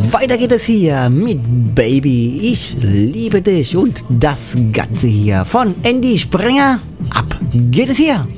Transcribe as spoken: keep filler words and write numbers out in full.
Weiter geht es hier mit Baby, ich liebe dich und das Ganze hier von Andy Sprenger. Ab geht es hier.